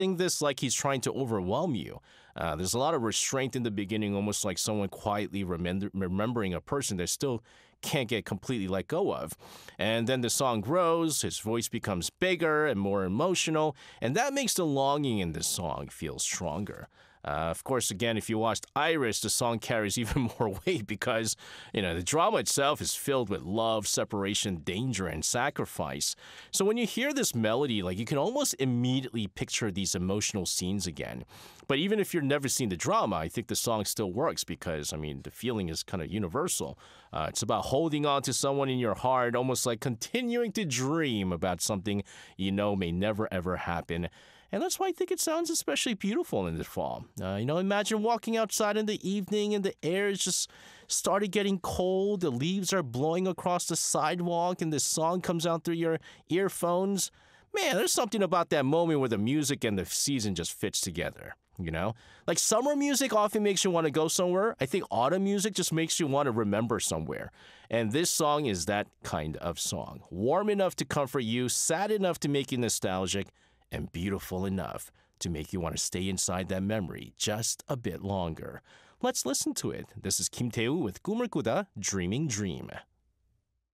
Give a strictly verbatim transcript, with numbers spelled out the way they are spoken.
sing this like he's trying to overwhelm you. Uh, there's a lot of restraint in the beginning, almost like someone quietly remember, remembering a person they still can't get completely let go of. And then the song grows, his voice becomes bigger and more emotional, and that makes the longing in this song feel stronger. Uh, of course, again, if you watched Iris, the song carries even more weight because, you know, the drama itself is filled with love, separation, danger, and sacrifice. So when you hear this melody, like you can almost immediately picture these emotional scenes again. But even if you've never seen the drama, I think the song still works because, I mean, the feeling is kind of universal. Uh, it's about holding on to someone in your heart, almost like continuing to dream about something you know may never ever happen. And that's why I think it sounds especially beautiful in the fall. Uh, you know, imagine walking outside in the evening and the air is just started getting cold. The leaves are blowing across the sidewalk and this song comes out through your earphones. Man, there's something about that moment where the music and the season just fits together. You know, like summer music often makes you want to go somewhere. I think autumn music just makes you want to remember somewhere. And this song is that kind of song. Warm enough to comfort you, sad enough to make you nostalgic, and beautiful enough to make you want to stay inside that memory just a bit longer. Let's listen to it. This is Kim Tae-woo with 꿈을 꾸다 Dreaming Dream.